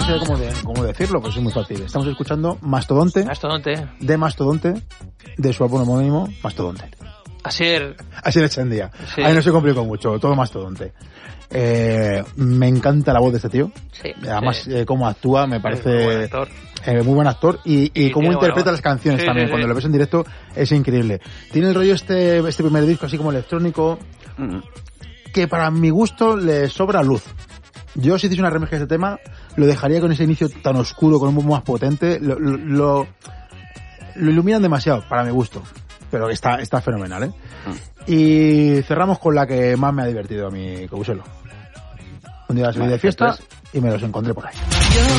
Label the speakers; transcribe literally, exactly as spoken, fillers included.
Speaker 1: sé cómo, de, cómo decirlo, pues es muy fácil. Estamos escuchando Mastodonte.
Speaker 2: Mastodonte.
Speaker 1: De Mastodonte, de su álbum homónimo, Mastodonte.
Speaker 2: Asier.
Speaker 1: Asier Echandía.
Speaker 2: Sí.
Speaker 1: Ahí no se complicó mucho, todo Mastodonte. Eh, me encanta la voz de este tío.
Speaker 2: Sí.
Speaker 1: Además,
Speaker 2: sí.
Speaker 1: Eh, cómo actúa, me parece
Speaker 2: Muy buen actor.
Speaker 1: Eh, muy buen actor. Y, y
Speaker 2: Sí,
Speaker 1: cómo interpreta
Speaker 2: bueno,
Speaker 1: las canciones
Speaker 2: sí,
Speaker 1: también.
Speaker 2: sí,
Speaker 1: Cuando
Speaker 2: sí.
Speaker 1: lo ves en directo, es increíble. Tiene el rollo este, este primer disco, así como electrónico, que para mi gusto le sobra luz. Yo, si hiciese una remezcla de este tema, lo dejaría con ese inicio tan oscuro, con un poco más potente. Lo, lo, lo, lo iluminan demasiado, para mi gusto. Pero está, está fenomenal, ¿eh? Y cerramos con la que más me ha divertido a mi Couselo. Un día salí de fiesta y me los encontré por ahí.